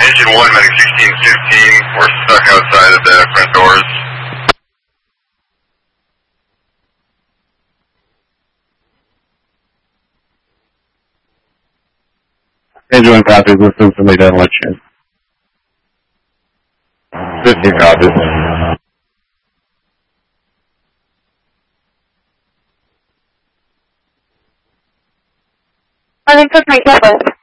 Engine 1, medic 1615, we're stuck outside of the front doors. Engine 1 copies, listen to me, don't let you. 50 copies. I think that's my